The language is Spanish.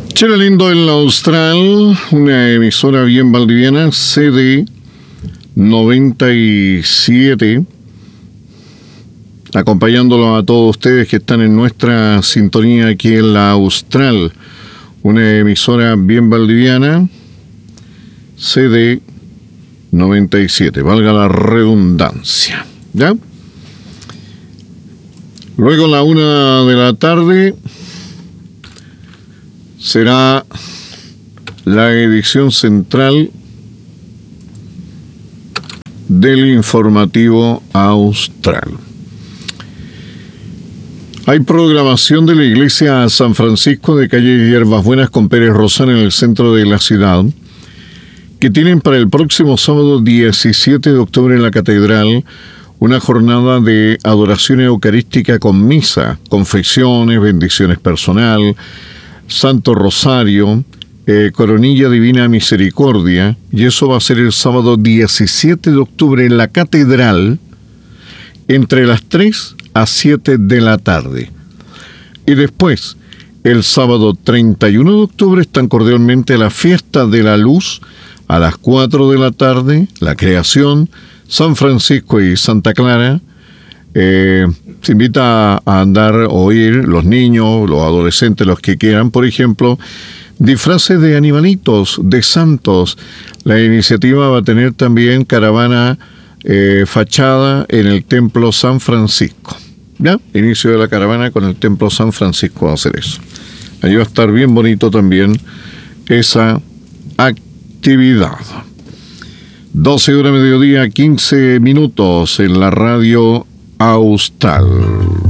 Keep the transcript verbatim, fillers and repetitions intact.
Chile lindo en la Austral, una emisora bien valdiviana, C D noventa y siete, acompañándolo a todos ustedes que están en nuestra sintonía aquí en la Austral, una emisora bien valdiviana, C D noventa y siete, valga la redundancia, ¿ya? Luego a la una de la tarde será la edición central del informativo austral. Hay programación de la iglesia San Francisco de calle Hierbas Buenas con Pérez Rosán en el centro de la ciudad, que tienen para el próximo sábado diecisiete de octubre en la catedral una jornada de adoración eucarística con misa, confesiones, bendiciones personal, Santo Rosario, eh, Coronilla Divina Misericordia, y eso va a ser el sábado diecisiete de octubre en la catedral, entre las tres a siete de la tarde. Y después, el sábado treinta y uno de octubre, están cordialmente la fiesta de la luz, a las cuatro de la tarde, la creación, San Francisco y Santa Clara. Eh, se invita a andar o ir los niños, los adolescentes, los que quieran, por ejemplo, disfraces de animalitos, de santos. La iniciativa va a tener también caravana eh, fachada en el Templo San Francisco. ¿Ya? Inicio de la caravana con el Templo San Francisco va a hacer eso. Allí va a estar bien bonito también esa actividad. doce horas mediodía, quince minutos en la radio Austral.